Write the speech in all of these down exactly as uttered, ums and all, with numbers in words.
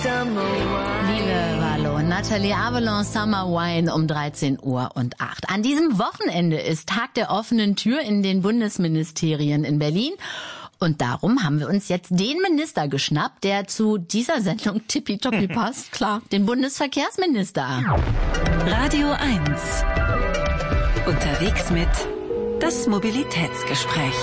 Liebe Valo, Nathalie Avalon, Summer Wine um dreizehn Uhr und acht. An diesem Wochenende ist Tag der offenen Tür in den Bundesministerien in Berlin. Und darum haben wir uns jetzt den Minister geschnappt, der zu dieser Sendung tippitoppi passt. Klar, den Bundesverkehrsminister. Radio eins. Unterwegs mit das Mobilitätsgespräch.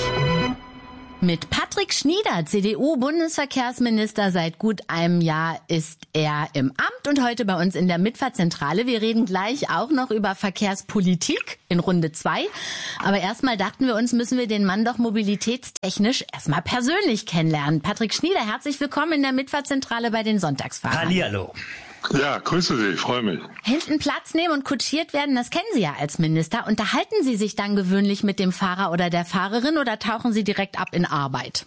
Mit Patrick Schnieder, C D U-Bundesverkehrsminister. Seit gut einem Jahr ist er im Amt und heute bei uns in der Mitfahrzentrale. Wir reden gleich auch noch über Verkehrspolitik in Runde zwei. Aber erstmal dachten wir uns, müssen wir den Mann doch mobilitätstechnisch erstmal persönlich kennenlernen. Patrick Schnieder, herzlich willkommen in der Mitfahrzentrale bei den Sonntagsfahrern. Hallihallo. Ja, grüße Sie, ich freue mich. Hinten Platz nehmen und kutschiert werden, das kennen Sie ja als Minister. Unterhalten Sie sich dann gewöhnlich mit dem Fahrer oder der Fahrerin oder tauchen Sie direkt ab in Arbeit?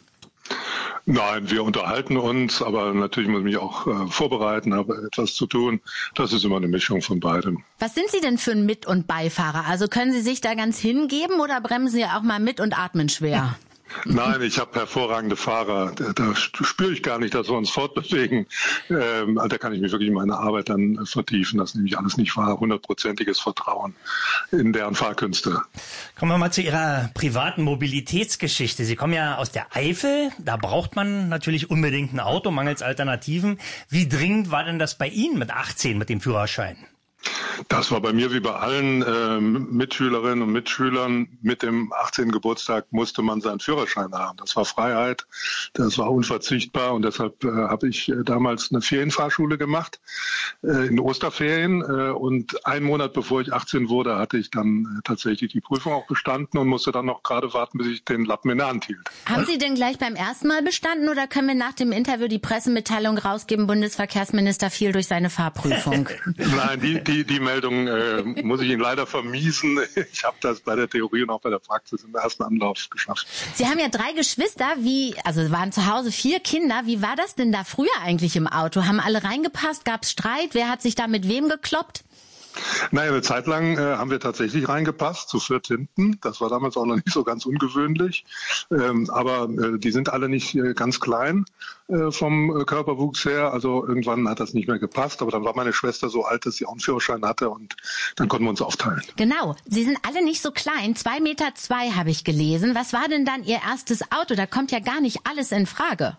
Nein, wir unterhalten uns, aber natürlich muss ich mich auch äh, vorbereiten, habe etwas zu tun. Das ist immer eine Mischung von beidem. Was sind Sie denn für ein Mit- und Beifahrer? Also können Sie sich da ganz hingeben oder bremsen Sie auch mal mit und atmen schwer? Nein, ich habe hervorragende Fahrer. Da, da spüre ich gar nicht, dass wir uns fortbewegen. Ähm, da kann ich mich wirklich in meine Arbeit dann vertiefen. Das nehme ich alles nicht wahr. Hundertprozentiges Vertrauen in deren Fahrkünste. Kommen wir mal zu Ihrer privaten Mobilitätsgeschichte. Sie kommen ja aus der Eifel. Da braucht man natürlich unbedingt ein Auto, mangels Alternativen. Wie dringend war denn das bei Ihnen mit achtzehn, mit dem Führerschein? Das war bei mir wie bei allen äh, Mitschülerinnen und Mitschülern. Mit dem achtzehnten Geburtstag musste man seinen Führerschein haben. Das war Freiheit, das war unverzichtbar und deshalb äh, habe ich äh, damals eine Ferienfahrschule gemacht äh, in Osterferien äh, und einen Monat bevor ich achtzehn wurde, hatte ich dann äh, tatsächlich die Prüfung auch bestanden und musste dann noch gerade warten, bis ich den Lappen in der Hand hielt. Haben Sie denn gleich beim ersten Mal bestanden oder können wir nach dem Interview die Pressemitteilung rausgeben, Bundesverkehrsminister fiel durch seine Fahrprüfung? Nein, die, die, die Meldung äh, muss ich Ihnen leider vermiesen. Ich habe das bei der Theorie und auch bei der Praxis im ersten Anlauf geschafft. Sie haben ja drei Geschwister, wie, also waren zu Hause vier Kinder. Wie war das denn da früher eigentlich im Auto? Haben alle reingepasst? Gab es Streit? Wer hat sich da mit wem gekloppt? Naja, eine Zeit lang äh, haben wir tatsächlich reingepasst, zu viert hinten. Das war damals auch noch nicht so ganz ungewöhnlich. Ähm, aber äh, die sind alle nicht äh, ganz klein äh, vom äh, Körperwuchs her. Also irgendwann hat das nicht mehr gepasst. Aber dann war meine Schwester so alt, dass sie auch einen Führerschein hatte und dann konnten wir uns aufteilen. Genau. Sie sind alle nicht so klein. Zwei Meter zwei habe ich gelesen. Was war denn dann Ihr erstes Auto? Da kommt ja gar nicht alles in Frage.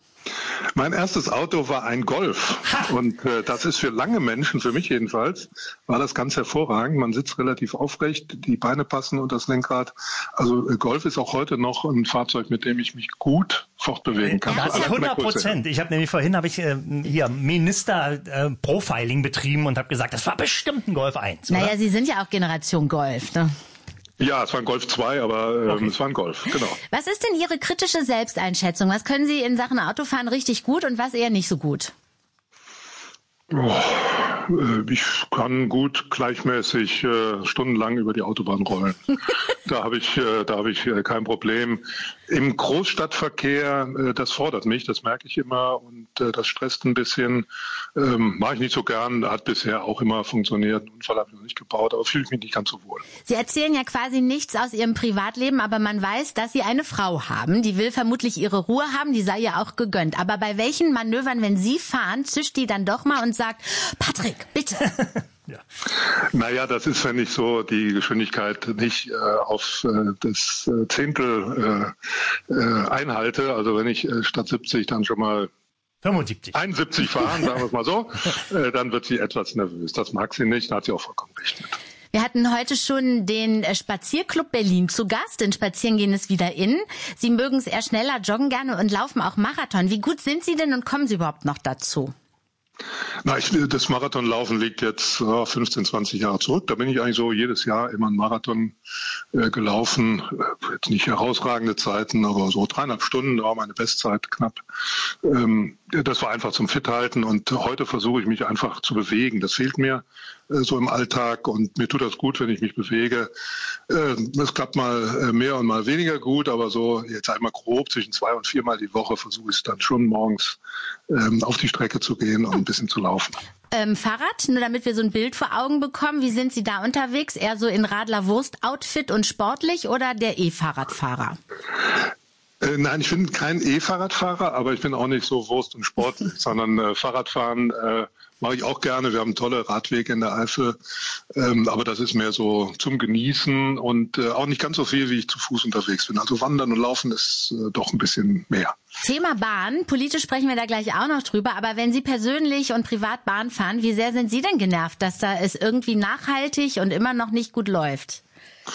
Mein erstes Auto war ein Golf und äh, das ist für lange Menschen, für mich jedenfalls, war das ganz hervorragend. Man sitzt relativ aufrecht, die Beine passen unter das Lenkrad. Also äh, Golf ist auch heute noch ein Fahrzeug, mit dem ich mich gut fortbewegen kann. Das ist hundert Prozent. Ich habe nämlich vorhin habe ich äh, hier Minister-Profiling äh, betrieben und habe gesagt, das war bestimmt ein Golf eins. Oder? Naja, Sie sind ja auch Generation Golf, ne? Ja, es war ein Golf zwei, aber ähm, okay. Es war ein Golf, genau. Was ist denn Ihre kritische Selbsteinschätzung? Was können Sie in Sachen Autofahren richtig gut und was eher nicht so gut? Oh, ich kann gut gleichmäßig äh, stundenlang über die Autobahn rollen. Da habe ich, äh, da habe ich äh, kein Problem. Im Großstadtverkehr, äh, das fordert mich, das merke ich immer und äh, das stresst ein bisschen. Ähm, mache ich nicht so gern, hat bisher auch immer funktioniert. Einen Unfall habe ich noch nicht gebaut, aber fühle ich mich nicht ganz so wohl. Sie erzählen ja quasi nichts aus Ihrem Privatleben, aber man weiß, dass Sie eine Frau haben. Die will vermutlich ihre Ruhe haben, die sei ja auch gegönnt. Aber bei welchen Manövern, wenn Sie fahren, zischt die dann doch mal und sagt, Patrick, bitte. Ja. Naja, das ist, wenn ich so die Geschwindigkeit nicht äh, auf äh, das äh, Zehntel äh, äh, einhalte. Also wenn ich äh, statt siebzig dann schon mal fünfundsiebzig einundsiebzig fahren, sagen wir es mal so, äh, dann wird sie etwas nervös. Das mag sie nicht, da hat sie auch vollkommen recht mit. Wir hatten heute schon den Spazierclub Berlin zu Gast. In Spazierengehen ist wieder in. Sie mögen es eher schneller, joggen gerne und laufen auch Marathon. Wie gut sind Sie denn und kommen Sie überhaupt noch dazu? Na, ich, das Marathonlaufen liegt jetzt oh, fünfzehn, zwanzig Jahre zurück. Da bin ich eigentlich so jedes Jahr immer einen Marathon äh, gelaufen. Äh, jetzt nicht herausragende Zeiten, aber so dreieinhalb Stunden war meine Bestzeit knapp. Ähm, das war einfach zum Fithalten und heute versuche ich mich einfach zu bewegen. Das fehlt mir äh, so im Alltag und mir tut das gut, wenn ich mich bewege. Äh, das klappt mal äh, mehr und mal weniger gut, aber so jetzt einmal grob zwischen zwei und viermal die Woche versuche ich es dann schon morgens ähm, auf die Strecke zu gehen und ein bisschen zu laufen. Ähm, Fahrrad, nur damit wir so ein Bild vor Augen bekommen. Wie sind Sie da unterwegs? Eher so in Radler-Wurst-Outfit und sportlich oder der E-Fahrradfahrer? Äh, nein, ich bin kein E-Fahrradfahrer, aber ich bin auch nicht so Wurst und sportlich, sondern äh, Fahrradfahren äh, mache ich auch gerne. Wir haben tolle Radwege in der Eifel, ähm, aber das ist mehr so zum Genießen und äh, auch nicht ganz so viel, wie ich zu Fuß unterwegs bin. Also Wandern und Laufen ist äh, doch ein bisschen mehr. Thema Bahn. Politisch sprechen wir da gleich auch noch drüber. Aber wenn Sie persönlich und privat Bahn fahren, wie sehr sind Sie denn genervt, dass da es irgendwie nachhaltig und immer noch nicht gut läuft?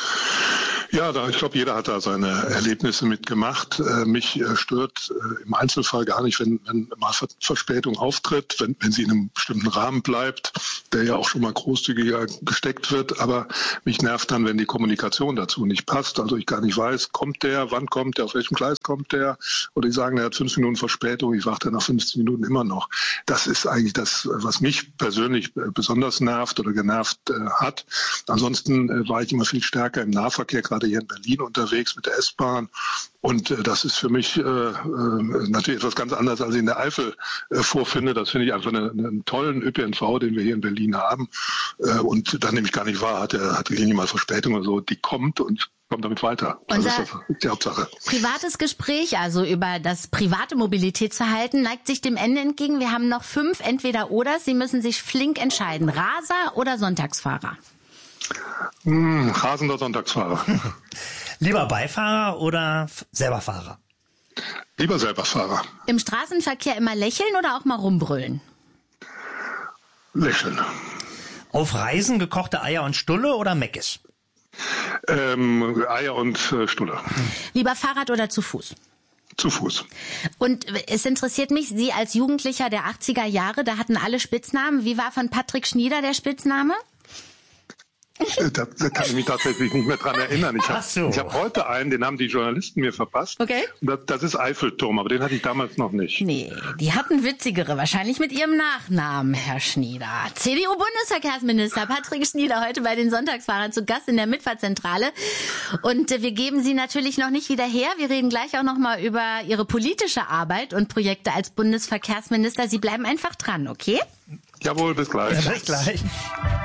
Ja, da, ich glaube, jeder hat da seine Erlebnisse mitgemacht. Äh, mich äh, stört äh, im Einzelfall gar nicht, wenn, wenn mal Ver Verspätung auftritt, wenn, wenn sie in einem bestimmten Rahmen bleibt, der ja auch schon mal großzügiger gesteckt wird. Aber mich nervt dann, wenn die Kommunikation dazu nicht passt. Also ich gar nicht weiß, kommt der, wann kommt der, auf welchem Gleis kommt der? Oder die sagen, er hat fünf Minuten Verspätung, ich warte nach fünfzehn Minuten immer noch. Das ist eigentlich das, was mich persönlich besonders nervt oder genervt äh, hat. Ansonsten äh, war ich immer viel stärker im Nahverkehr, gerade hier in Berlin unterwegs mit der S-Bahn. Und äh, das ist für mich äh, äh, natürlich etwas ganz anderes, als ich in der Eifel äh, vorfinde. Das finde ich einfach eine, einen tollen Ö P N V, den wir hier in Berlin haben. Äh, und dann nehme ich gar nicht wahr, hat, der, hat die Linie mal Verspätung oder so. Die kommt und kommt damit weiter. Das Unser ist das, die Hauptsache. Privates Gespräch, also über das private Mobilitätsverhalten, neigt sich dem Ende entgegen. Wir haben noch fünf Entweder-Oder. Sie müssen sich flink entscheiden. Raser oder Sonntagsfahrer? Hm, rasender Sonntagsfahrer. Lieber Beifahrer oder selber Fahrer? Lieber selber Fahrer. Im Straßenverkehr immer lächeln oder auch mal rumbrüllen? Lächeln. Auf Reisen gekochte Eier und Stulle oder Meckes? Ähm, Eier und äh, Stulle. Lieber Fahrrad oder zu Fuß? Zu Fuß. Und es interessiert mich, Sie als Jugendlicher der achtziger Jahre, da hatten alle Spitznamen. Wie war von Patrick Schnieder der Spitzname? Da, da kann ich mich tatsächlich nicht mehr dran erinnern. Ich habe so. hab heute einen, den haben die Journalisten mir verpasst. Okay. Das, das ist Eiffelturm, aber den hatte ich damals noch nicht. Nee, die hatten witzigere, wahrscheinlich mit ihrem Nachnamen, Herr Schnieder. C D U-Bundesverkehrsminister Patrick Schnieder heute bei den Sonntagsfahrern zu Gast in der Mitfahrzentrale. Und wir geben Sie natürlich noch nicht wieder her. Wir reden gleich auch noch mal über Ihre politische Arbeit und Projekte als Bundesverkehrsminister. Sie bleiben einfach dran, okay? Jawohl, bis gleich. Ja, bis gleich.